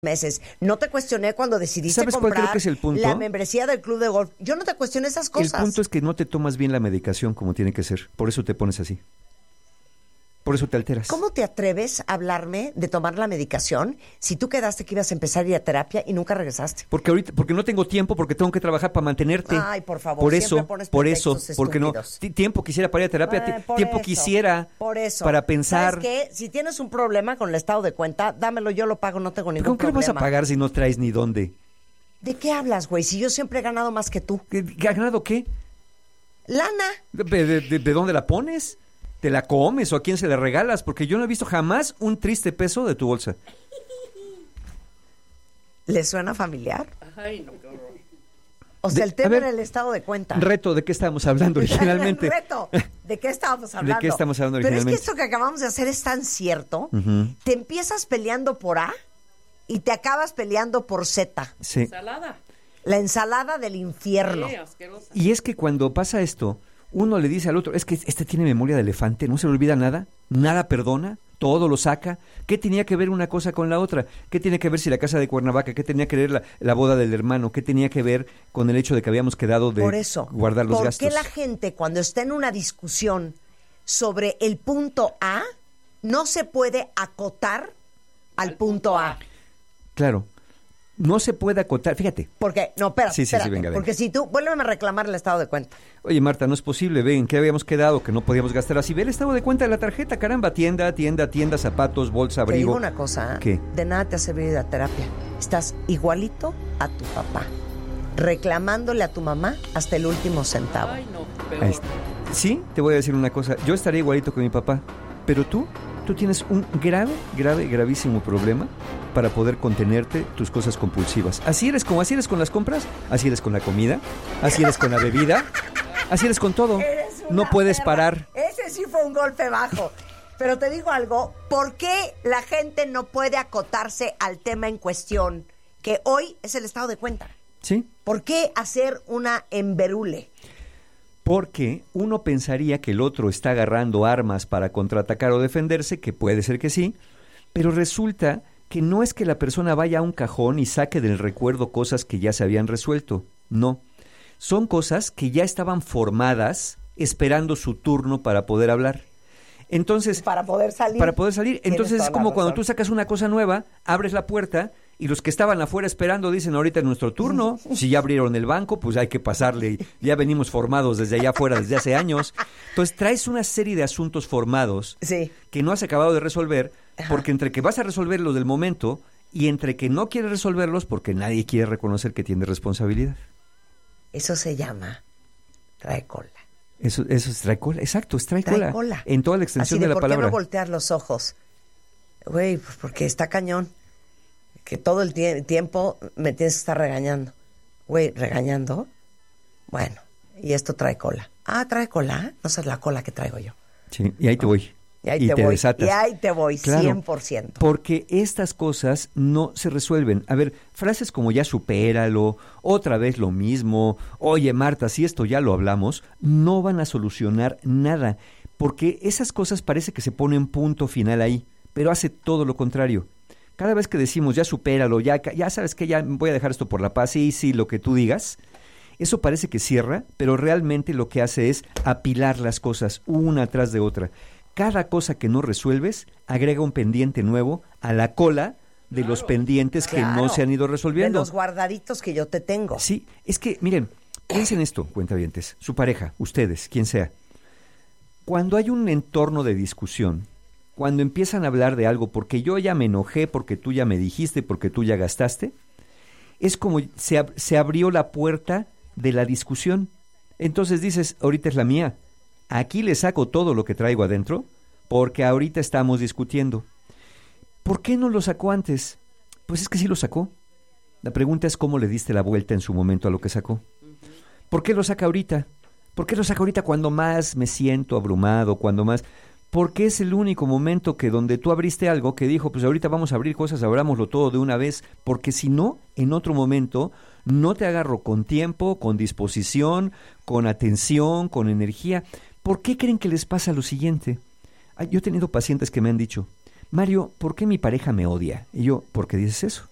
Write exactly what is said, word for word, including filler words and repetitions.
meses. No te cuestioné cuando decidiste ¿Sabes cuál comprar creo que es el punto? la membresía del club de golf. Yo no te cuestioné esas cosas. El punto es que no te tomas bien la medicación como tiene que ser. Por eso te pones así. Por eso te alteras. ¿Cómo te atreves a hablarme de tomar la medicación si tú quedaste que ibas a empezar a ir a terapia y nunca regresaste? Porque ahorita, porque no tengo tiempo, porque tengo que trabajar para mantenerte. Ay, por favor, por siempre eso, pones por eso, pretextos porque no estúpidos. ti- tiempo quisiera para ir a terapia, Ay, ti- por tiempo eso, quisiera por eso. para pensar. ¿Sabes qué? Si tienes un problema con el estado de cuenta, dámelo, yo lo pago, no tengo ningún ¿Con qué lo problema. vas a pagar si no traes ni dónde? ¿De qué hablas, güey? Si yo siempre he ganado más que tú. ¿Qué- qué- ¿Ha ganado qué? Lana. ¿De, de- de- de dónde la pones? ¿Te la comes o a quién se la regalas? Porque yo no he visto jamás un triste peso de tu bolsa. ¿Le suena familiar? Ay, no, qué horror. O sea, De- el tema a ver, era el estado de cuenta. Reto, ¿de qué estábamos hablando originalmente? El reto. ¿De qué estábamos hablando? ¿De qué estamos hablando Pero es que originalmente? esto que acabamos de hacer es tan cierto. Ujú. Te empiezas peleando por A y te acabas peleando por Z. Sí. Ensalada. La ensalada del infierno. Sí, asquerosa. Y es que cuando pasa esto, uno le dice al otro, es que este tiene memoria de elefante, no se le olvida nada, nada perdona, todo lo saca. ¿Qué tenía que ver una cosa con la otra? ¿Qué tiene que ver si la casa de Cuernavaca? ¿Qué tenía que ver la, la boda del hermano? ¿Qué tenía que ver con el hecho de que habíamos quedado de Por eso, guardar los ¿por gastos? qué la gente cuando está en una discusión sobre el punto A no se puede acotar al punto A? Claro, no se puede acotar, fíjate. Porque, no, espérate, Sí, sí, sí, espérate, venga, venga. porque si tú, vuélveme a reclamar el estado de cuenta. Oye, Marta, no es posible, ven, ¿qué habíamos quedado? Que no podíamos gastar así. Ve el estado de cuenta de la tarjeta, caramba, tienda, tienda, tienda, zapatos, bolsa, Te digo abrigo. una cosa, ¿eh? ¿Qué? De nada te ha servido la terapia. Estás igualito a tu papá, reclamándole a tu mamá hasta el último centavo. Ay, no, Ahí peor. está. Sí, te voy a decir una cosa. Yo estaré igualito que mi papá, pero tú, tú tienes un grave, grave, gravísimo problema para poder contenerte tus cosas compulsivas. Así eres como así eres con las compras, así eres con la comida, así eres con la bebida, así eres con todo. Eres una No puedes perra. parar. Ese sí fue un golpe bajo. Pero te digo algo, ¿por qué la gente no puede acotarse al tema en cuestión? Que hoy es el estado de cuenta. Sí, ¿Por qué hacer una emberule? porque uno pensaría que el otro está agarrando armas para contraatacar o defenderse, que puede ser que sí, pero resulta que no es que la persona vaya a un cajón y saque del recuerdo cosas que ya se habían resuelto, no. Son cosas que ya estaban formadas esperando su turno para poder hablar. Entonces, Para poder salir. para poder salir. Tienes Entonces toda es la como cuando razón. tú sacas una cosa nueva, abres la puerta y los que estaban afuera esperando dicen ahorita es nuestro turno. Si ya abrieron el banco, pues hay que pasarle. Ya venimos formados desde allá afuera desde hace años. Entonces traes una serie de asuntos formados Sí. que no has acabado de resolver, Ajá. porque entre que vas a resolver los del momento y entre que no quieres resolverlos porque nadie quiere reconocer que tiene responsabilidad. Eso se llama trae cola. Eso, eso es trae cola, exacto, es trae, Trae cola, cola. en toda la extensión Así de, de la ¿por palabra. qué no voltear los ojos? Güey, pues porque está cañón. Que todo el tie- tiempo me tienes que estar regañando. Güey, ¿regañando? Bueno, y esto trae cola. Ah, ¿trae cola? No sé la cola que traigo yo. Sí, y ahí te voy. Y ahí te, te voy. desatas. Y ahí te voy, Claro, cien por ciento. Porque estas cosas no se resuelven. A ver, frases como ya supéralo, otra vez lo mismo, oye Marta, si esto ya lo hablamos, no van a solucionar nada. Porque esas cosas parece que se ponen punto final ahí, pero hace todo lo contrario. Cada vez que decimos ya supéralo, ya, ya sabes que ya voy a dejar esto por la paz, sí, sí, lo que tú digas, eso parece que cierra, pero realmente lo que hace es apilar las cosas una atrás de otra. Cada cosa que no resuelves agrega un pendiente nuevo a la cola de los pendientes que no Claro, se han ido resolviendo. De los guardaditos que yo te tengo. Sí, es que, miren, piensen esto, cuentavientes, su pareja, ustedes, quien sea. Cuando hay un entorno de discusión, cuando empiezan a hablar de algo porque yo ya me enojé, porque tú ya me dijiste, porque tú ya gastaste, es como se, ab- se abrió la puerta de la discusión. Entonces dices, ahorita es la mía. Aquí le saco todo lo que traigo adentro porque ahorita estamos discutiendo. ¿Por qué no lo sacó antes? Pues es que sí lo sacó. La pregunta es cómo le diste la vuelta en su momento a lo que sacó. ¿Por qué lo saca ahorita? ¿Por qué lo saca ahorita cuando más me siento abrumado, cuando más...? Porque es el único momento que donde tú abriste algo que dijo, pues ahorita vamos a abrir cosas, abrámoslo todo de una vez, porque si no, en otro momento no te agarro con tiempo, con disposición, con atención, con energía. ¿Por qué creen que les pasa lo siguiente? Yo he tenido pacientes que me han dicho, Mario, ¿por qué mi pareja me odia? Y yo, ¿por qué dices eso?